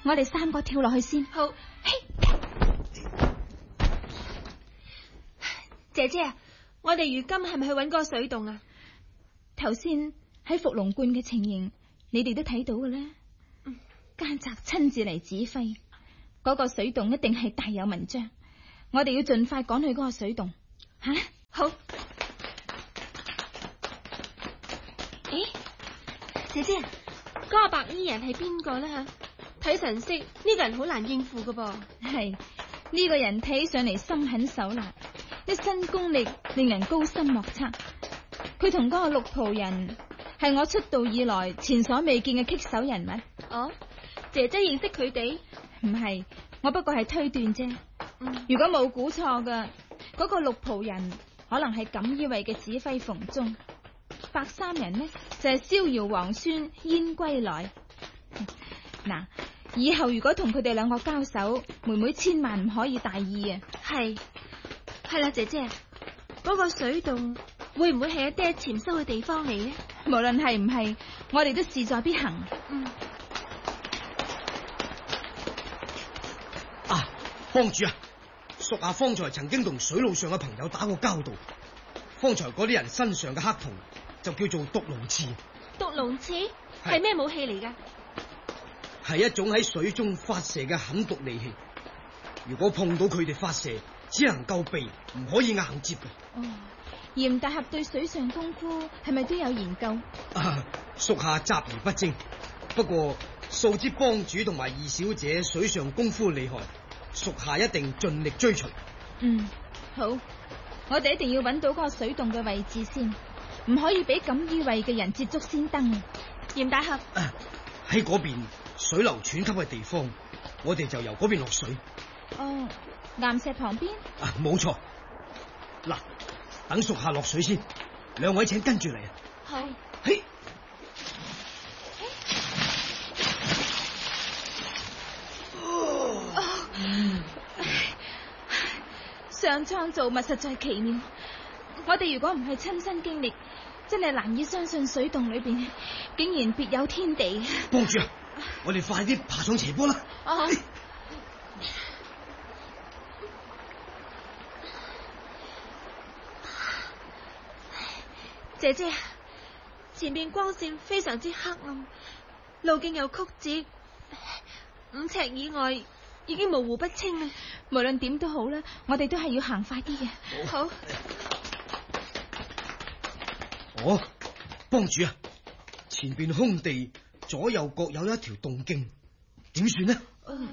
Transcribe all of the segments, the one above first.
我哋3個跳落去先。 好。姐姐，我哋如今係咪去搵嗰個水洞啊？ 頭先喺伏龍觀嘅情形，你哋都睇到嘅啦。奸賊親自嚟指揮，嗰個水洞一定係大有文章。我哋要盡快趕去嗰個水洞。吓， 好。咦，姐姐，嗰個白衣人係邊個呢？睇神色呢個人好難應付噶噃。 係呢個人睇上嚟心狠手辣，一身功力令人高深莫測。佢同嗰個綠袍人係我出道以來前所未見嘅棘手人物。 哦，姐姐認識佢哋？ 唔係，我不過係推斷啫。如果冇估錯嘅，嗰個綠袍人可能係錦衣衛嘅指揮馮忠，白衫人呢就係逍遙王孫燕歸來。嗱，以後如果同佢哋2個交手，妹妹千萬唔可以大意啊！ 係啦，姐姐，嗰個水洞會唔會係一爹潛修嘅地方嚟呢？ 無論係唔係，我哋都勢在必行。 幫主啊，屬下方才曾經同水路上嘅朋友打過交道。方才嗰啲人身上嘅黑銅就叫做毒龍刺。 毒龍刺係咩武器嚟噶？ 係一種喺水中發射嘅狠毒利器。如果碰到佢哋發射，只能夠避，唔可以硬接嘅。 嚴大俠對水上功夫係咪都有研究？ 屬下習而不精，不過素知幫主同埋二小姐水上功夫厲害，屬下一定盡力追隨。 好，我哋一定要揾到嗰個水洞嘅位置先，唔可以俾錦衣衛嘅人捷足先登。 嚴大俠， 喺嗰邊水流湍急嘅地方，我哋就由嗰邊落水。 岩石旁邊？ 冇錯。嗱，等屬下落水先，2位請跟住嚟。 好。 嘿。 上蒼造物實在奇妙，我哋如果唔係親身經歷，真係難以相信水洞裏邊竟然別有天地。 幫主啊，我哋快啲爬上斜坡啦！ 姐姐，前面光線非常之黑暗，路徑有曲折，5尺以外已經模糊不清啦。 無論點都好啦，我哋都係要行快啲嘅。 好。 幫主啊，前邊空地左右各有一條洞徑，點算呢？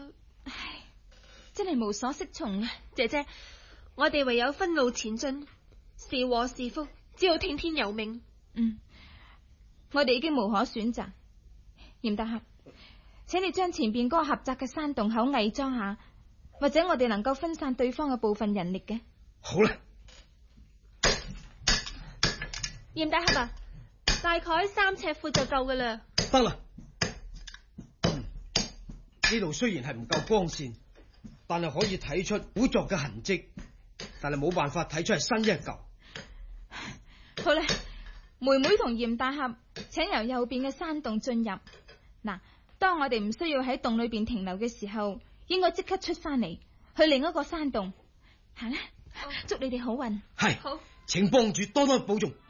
真係無所適從啊！ 姐姐，我哋唯有分路前進，是禍是福，只好聽天由命。 我哋已經無可選擇。嚴大俠，請你將前邊嗰個狹窄嘅山洞口偽裝下，或者我哋能夠分散對方嘅部分人力嘅。 好啦， 嚴大俠啊，大概3尺闊就夠噶啦。 得啦。呢度雖然係唔夠光線，但係可以睇出古作嘅痕跡，但係冇辦法睇出係新一嚿。 好啦，妹妹同嚴大俠請由右邊嘅山洞進入。嗱，當我哋唔需要喺洞裏邊停留嘅時候，應該即刻出翻嚟去另一個山洞。行啦，祝你哋好運。 係， 好， 請幫主多多保重。